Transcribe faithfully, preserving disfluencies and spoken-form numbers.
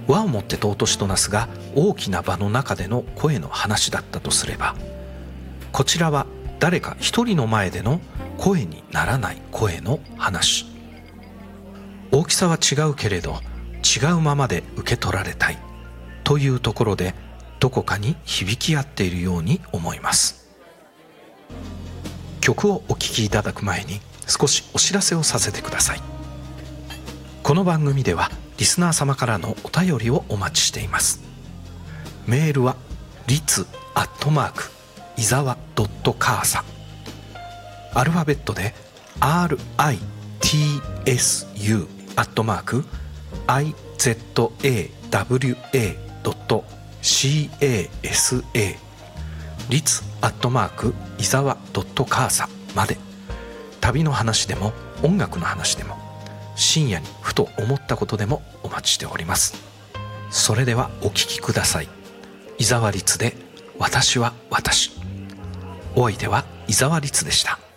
和をもって尊しとなすが大きな場の中での声の話だったとすれば、こちらは誰か一人の前での声にならない声の話。大きさは違うけれど違うままで受け取られたいというところで、どこかに響き合っているように思います。曲をお聴きいただく前に少しお知らせをさせてください。この番組ではリスナー様からのお便りをお待ちしています。メールはリツアットマーク伊沢ドットカーサ、アルファベットで アールアイティーエスユー アットマーク アイゼットエーダブリューエー ドット シーエーエスエー リツアットマーク伊沢ドットカーサまで、旅の話でも音楽の話でも深夜にふと思ったことでもお待ちしております。それではお聞きください。伊沢律で私は私。お相手は伊沢律でした。